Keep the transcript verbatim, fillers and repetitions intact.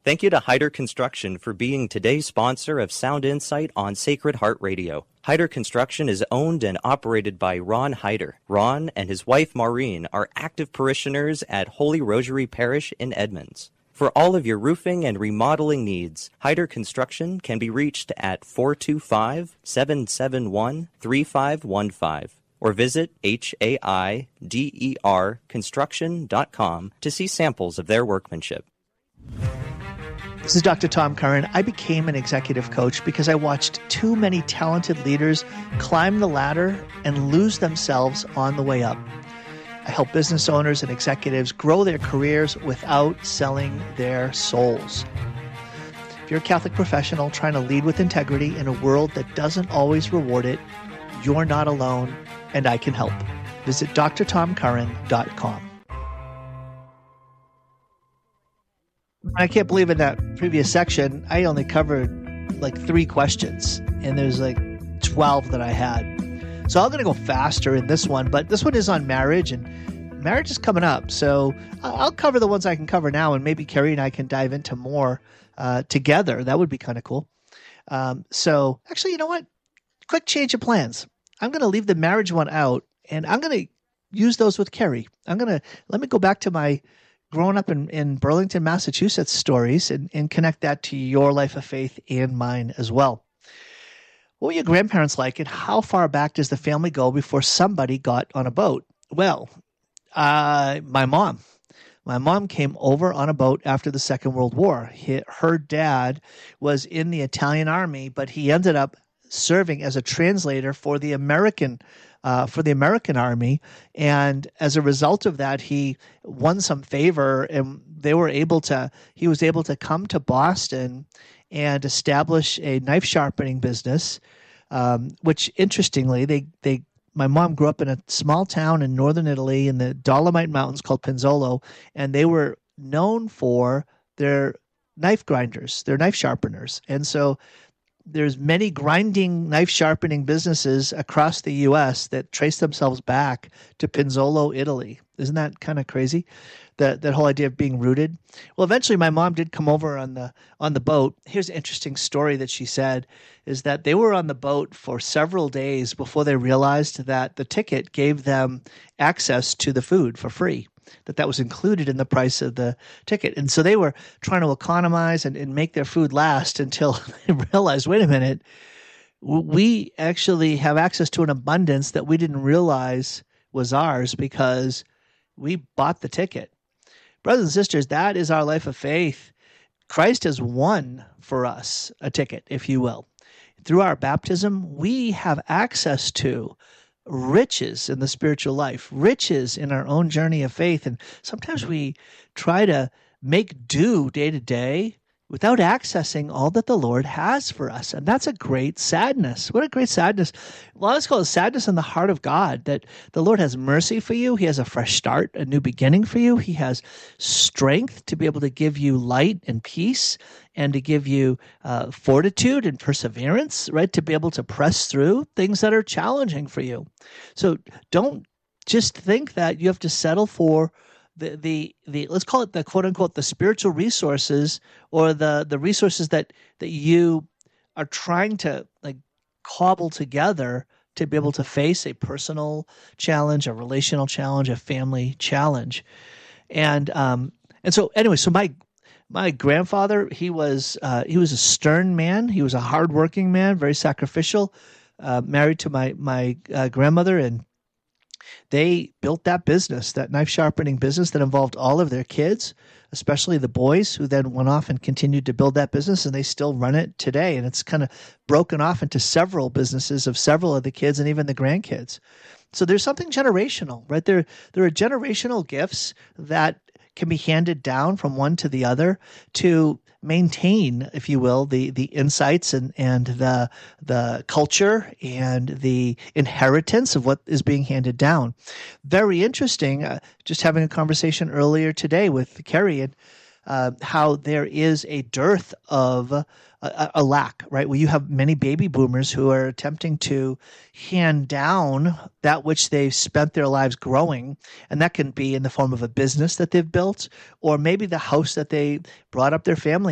Thank you to Hyder Construction for being today's sponsor of Sound Insight on Sacred Heart Radio. Hyder Construction is owned and operated by Ron Hyder. Ron and his wife Maureen are active parishioners at Holy Rosary Parish in Edmonds. For all of your roofing and remodeling needs, Hyder Construction can be reached at four two five, seven seven one, three five one five or visit H A I D E R construction dot com to see samples of their workmanship. This is Doctor Tom Curran. I became an executive coach because I watched too many talented leaders climb the ladder and lose themselves on the way up. I help business owners and executives grow their careers without selling their souls. If you're a Catholic professional trying to lead with integrity in a world that doesn't always reward it, you're not alone, and I can help. Visit D R tom curran dot com. I can't believe in that previous section, I only covered like three questions, and there's like twelve that I had. So I'm going to go faster in this one, but this one is on marriage, and marriage is coming up. So I'll cover the ones I can cover now, and maybe Carrie and I can dive into more uh, together. That would be kind of cool. Um, so actually, you know what? Quick change of plans. I'm going to leave the marriage one out, and I'm going to use those with Carrie. I'm going to, let me go back to my growing up in, in Burlington, Massachusetts stories and, and connect that to your life of faith and mine as well. What were your grandparents like, and how far back does the family go before somebody got on a boat? Well, uh, my mom. My mom came over on a boat after the Second World War. He, her dad was in the Italian army, but he ended up serving as a translator for the American Uh, for the American Army. And as a result of that, he won some favor, and they were able to, he was able to come to Boston and establish a knife sharpening business, um, which interestingly, they, they, my mom grew up in a small town in northern Italy in the Dolomite Mountains called Pinzolo, and they were known for their knife grinders, their knife sharpeners. And so there's many grinding, knife sharpening businesses across the U S that trace themselves back to Pinzolo, Italy. Isn't that kind of crazy? That that whole idea of being rooted. Well, eventually my mom did come over on the on the boat. Here's an interesting story that she said is that they were on the boat for several days before they realized that the ticket gave them access to the food for free, that that was included in the price of the ticket. And so they were trying to economize and, and make their food last until they realized, wait a minute, we actually have access to an abundance that we didn't realize was ours because we bought the ticket. Brothers and sisters, that is our life of faith. Christ has won for us a ticket, if you will. Through our baptism, we have access to riches in the spiritual life, riches in our own journey of faith. And sometimes we try to make do day to day without accessing all that the Lord has for us. And that's a great sadness. What a great sadness. Well, let's call it sadness in the heart of God, that the Lord has mercy for you. He has a fresh start, a new beginning for you. He has strength to be able to give you light and peace, and to give you uh, fortitude and perseverance, right? To be able to press through things that are challenging for you. So don't just think that you have to settle for the, the, the let's call it the quote unquote, the spiritual resources, or the, the resources that, that you are trying to like cobble together to be able to face a personal challenge, a relational challenge, a family challenge. And, um, and so anyway, so my, My grandfather, he was uh, he was a stern man. He was a hardworking man, very sacrificial, uh, married to my, my uh, grandmother, and they built that business, that knife sharpening business that involved all of their kids, especially the boys, who then went off and continued to build that business, and they still run it today. And it's kind of broken off into several businesses of several of the kids and even the grandkids. So there's something generational, right? There, there are generational gifts that can be handed down from one to the other to maintain, if you will, the the insights and, and the the culture and the inheritance of what is being handed down. Very interesting. Uh, just having a conversation earlier today with Carrie, and uh, how there is a dearth of a, a lack, right? Well, you have many baby boomers who are attempting to hand down that which they've spent their lives growing. And that can be in the form of a business that they've built, or maybe the house that they brought up their family